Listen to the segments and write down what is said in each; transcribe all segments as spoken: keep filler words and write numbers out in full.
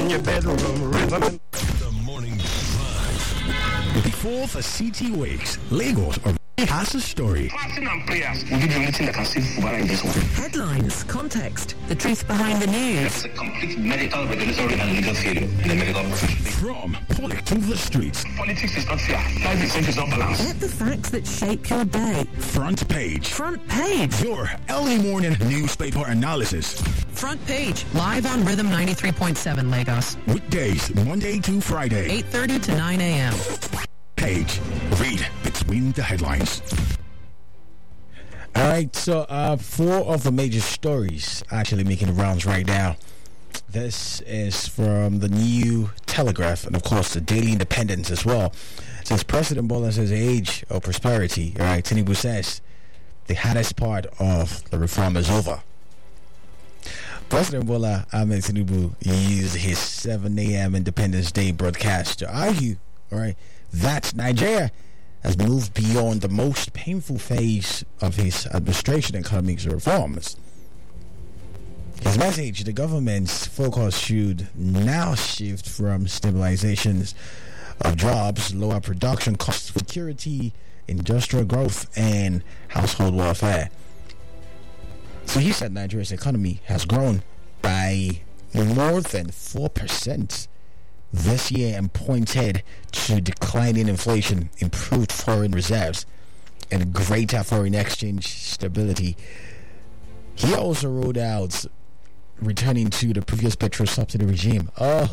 in your bedroom, rhythm. The morning drive. Before the city wakes, Lagos has a story. Fasting and prayers will be the only thing that can save Fubara in this world. Headlines, context, the truth behind the news. It's a complete medical, regulatory, and legal failure in the medical profession. From politics to the streets. Politics is not fair. Life itself is not balanced. Get the facts that shape your day. Front page. Front page. Your early morning newspaper analysis. Front page. Live on Rhythm ninety-three point seven Lagos. Weekdays, Monday to Friday. eight thirty to nine a.m. Page. Read between the headlines. All right, so uh, four of the major stories actually making the rounds right now. This is from the New Telegraph and, of course, the Daily Independent as well. It says President Bola says age of prosperity. All right, Tinubu says the hardest part of the reform is over. President Bola Ahmed Tinubu used his seven a.m. Independence Day broadcast to argue, all right, that Nigeria has moved beyond the most painful phase of his administration economic reforms. His message, the government's focus should now shift from stabilizations of jobs, lower production costs, security, industrial growth, and household welfare. So he said Nigeria's economy has grown by more than four percent this year and pointed to declining inflation, improved foreign reserves, and greater foreign exchange stability. He also rolled out returning to the previous petrol subsidy regime. Oh,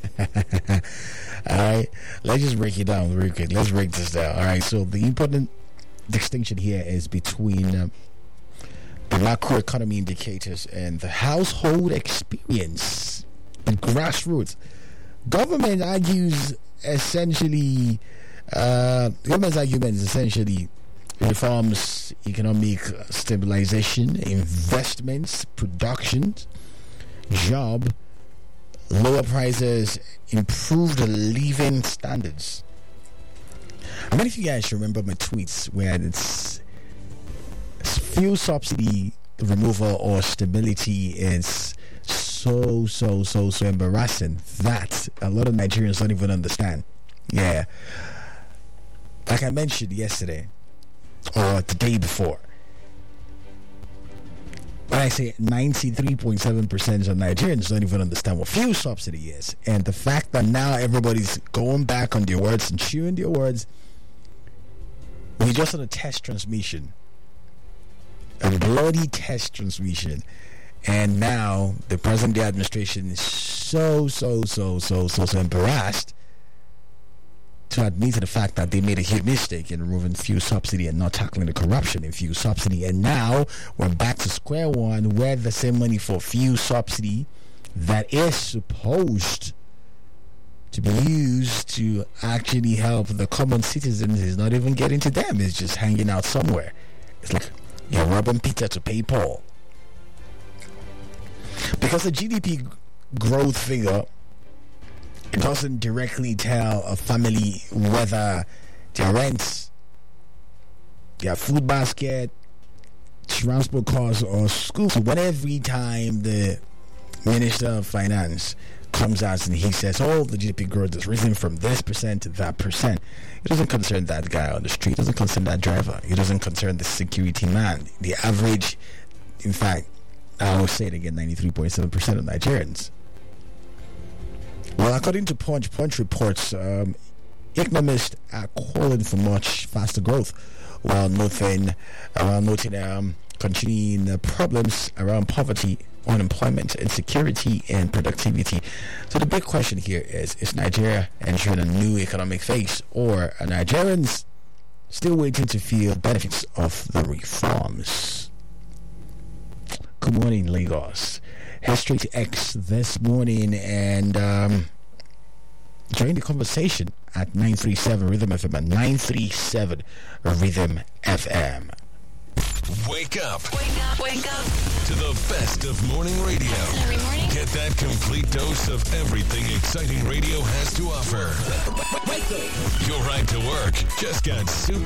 all right. Let's just break it down real quick. Let's break this down. All right. So the important distinction here is between um, the macroeconomy indicators and the household experience, the grassroots. Government argues essentially, uh, government's argument is essentially reforms, economic stabilization, investments, production, job, lower prices, improved living standards. How many of you guys remember my tweets where it's fuel subsidy removal or stability is so so so so embarrassing that a lot of Nigerians don't even understand? Yeah, like I mentioned yesterday or the day before, when I say ninety-three point seven percent of Nigerians don't even understand what fuel subsidy is, and the fact that now everybody's going back on their words and chewing their words, we're just on a test transmission, a bloody test transmission. And now the present day administration is so, so, so, so, so, so embarrassed to admit to the fact that they made a huge mistake in removing fuel subsidy and not tackling the corruption in fuel subsidy. And now we're back to square one, where the same money for fuel subsidy that is supposed to be used to actually help the common citizens is not even getting to them. It's just hanging out somewhere. It's like you're robbing Peter to pay Paul. Because the G D P growth figure doesn't directly tell a family whether their rent, their food basket, transport costs, or school. So when every time the Minister of Finance comes out and he says, oh, the G D P growth has risen from this percent to that percent, it doesn't concern that guy on the street, it doesn't concern that driver, it doesn't concern the security man. The average, in fact, I will say it again, ninety-three point seven percent of Nigerians. Well, according to Punch, Punch reports, um, economists are calling for much faster growth, while noting, while noting um, continuing uh, problems around poverty, unemployment, insecurity, and productivity. So the big question here is, is Nigeria entering a new economic phase, or are Nigerians still waiting to feel benefits of the reforms? Good morning, Lagos. Head straight to X this morning and um, join the conversation at nine three seven Rhythm F M at nine three seven Rhythm F M. Wake up. Wake up, wake up. To the best of morning radio. Every morning. Get that complete dose of everything exciting radio has to offer. Wake up. Your ride to work just got super